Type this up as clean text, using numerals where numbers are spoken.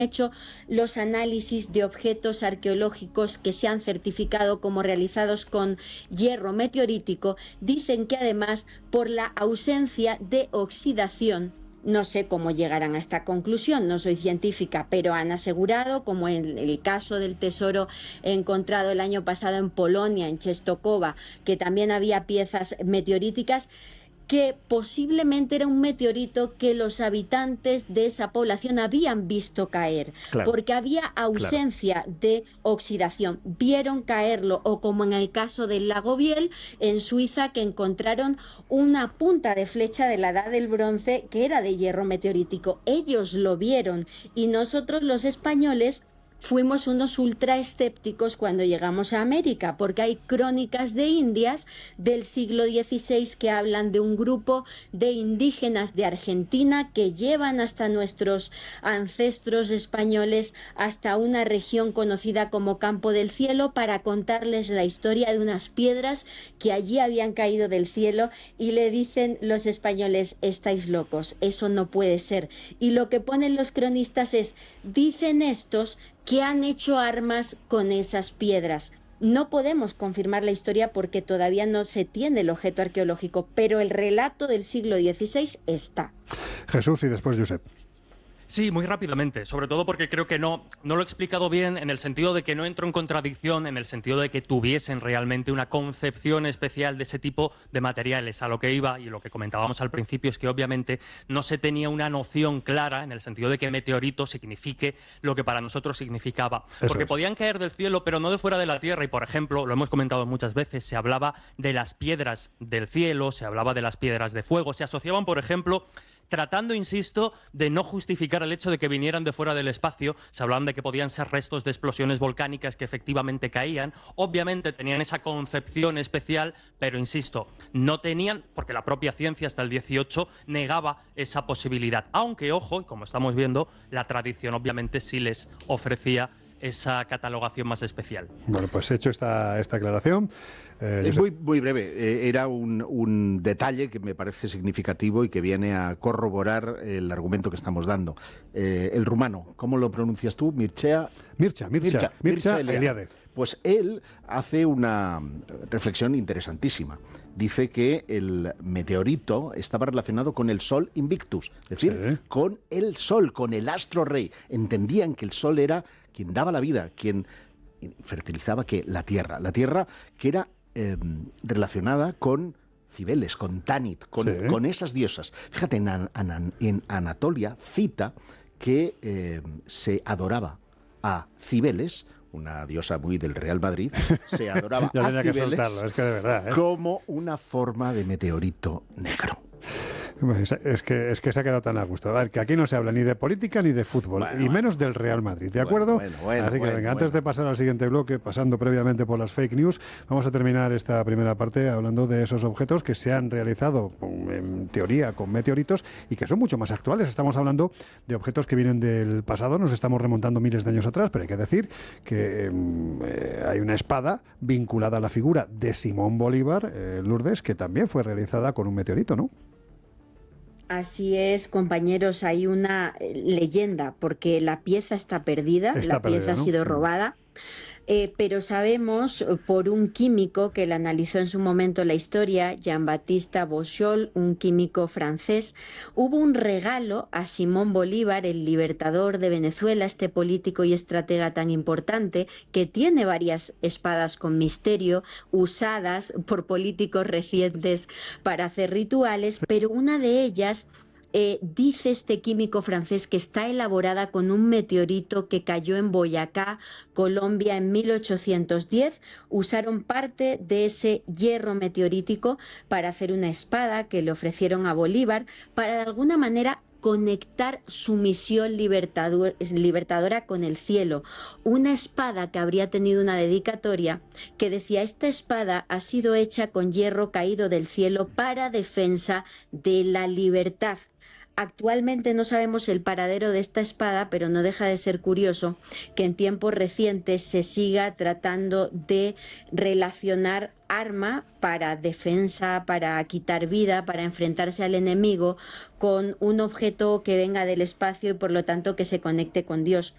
hecho los análisis de objetos arqueológicos que se han certificado como realizados con hierro meteorítico, dicen que además por la ausencia de oxidación, no sé cómo llegarán a esta conclusión, no soy científica, pero han asegurado, como en el caso del tesoro encontrado el año pasado en Polonia, en Czestochowa, que también había piezas meteoríticas, que posiblemente era un meteorito que los habitantes de esa población habían visto caer, porque había ausencia de oxidación. Vieron caerlo, o como en el caso del lago Biel, en Suiza, que encontraron una punta de flecha de la Edad del Bronce que era de hierro meteorítico. Ellos lo vieron, y nosotros los españoles fuimos unos ultra escépticos cuando llegamos a América, porque hay crónicas de Indias del siglo XVI que hablan de un grupo de indígenas de Argentina que llevan hasta nuestros ancestros españoles hasta una región conocida como Campo del Cielo para contarles la historia de unas piedras que allí habían caído del cielo, y le dicen los españoles: estáis locos, eso no puede ser. Y lo que ponen los cronistas es: dicen estos que han hecho armas con esas piedras. No podemos confirmar la historia porque todavía no se tiene el objeto arqueológico, pero el relato del siglo XVI está. Jesús, y después Josep. Sí, muy rápidamente, sobre todo porque creo que no lo he explicado bien, en el sentido de que no entro en contradicción, en el sentido de que tuviesen realmente una concepción especial de ese tipo de materiales. A lo que iba, y lo que comentábamos al principio, es que obviamente no se tenía una noción clara, en el sentido de que meteorito signifique lo que para nosotros significaba. Porque podían caer del cielo, pero no de fuera de la Tierra. Y, por ejemplo, lo hemos comentado muchas veces, se hablaba de las piedras del cielo, se hablaba de las piedras de fuego, se asociaban, por ejemplo, tratando, insisto, de no justificar el hecho de que vinieran de fuera del espacio. Se hablaban de que podían ser restos de explosiones volcánicas que efectivamente caían. Obviamente tenían esa concepción especial, pero insisto, no tenían, porque la propia ciencia hasta el 18 negaba esa posibilidad. Aunque, ojo, como estamos viendo, la tradición obviamente sí les ofrecía esa catalogación más especial. Bueno, pues hecho esta aclaración. Es muy breve. Era un detalle que me parece significativo y que viene a corroborar el argumento que estamos dando. El rumano, ¿cómo lo pronuncias tú? Mircea Eliade. Pues él hace una reflexión interesantísima. Dice que el meteorito estaba relacionado con el Sol Invictus, es decir, con el Sol, con el astro rey. Entendían que el Sol era quien daba la vida, quien fertilizaba la Tierra que era relacionada con Cibeles, con Tanit, con esas diosas. Fíjate, en Anatolia cita que se adoraba a Cibeles, una diosa muy del Real Madrid, se adoraba a Cibeles como una forma de meteorito negro. Es que se ha quedado tan a gusto. A ver, que aquí no se habla ni de política ni de fútbol, y menos del Real Madrid, ¿de acuerdo? Así que venga, antes de pasar al siguiente bloque, pasando previamente por las fake news, vamos a terminar esta primera parte hablando de esos objetos que se han realizado, en teoría, con meteoritos y que son mucho más actuales. Estamos hablando de objetos que vienen del pasado, nos estamos remontando miles de años atrás, pero hay que decir que hay una espada vinculada a la figura de Simón Bolívar, Lourdes, que también fue realizada con un meteorito, ¿no? Así es, compañeros, hay una leyenda, porque la pieza está perdida, la pieza ha sido robada. Pero sabemos por un químico que la analizó en su momento la historia, Jean-Baptiste Bochol, un químico francés. Hubo un regalo a Simón Bolívar, el libertador de Venezuela, este político y estratega tan importante, que tiene varias espadas con misterio usadas por políticos recientes para hacer rituales, pero una de ellas dice este químico francés que está elaborada con un meteorito que cayó en Boyacá, Colombia, en 1810. Usaron parte de ese hierro meteorítico para hacer una espada que le ofrecieron a Bolívar para de alguna manera conectar su misión libertadora con el cielo. Una espada que habría tenido una dedicatoria que decía: esta espada ha sido hecha con hierro caído del cielo para defensa de la libertad. Actualmente no sabemos el paradero de esta espada, pero no deja de ser curioso que en tiempos recientes se siga tratando de relacionar arma para defensa, para quitar vida, para enfrentarse al enemigo, con un objeto que venga del espacio y por lo tanto que se conecte con Dios.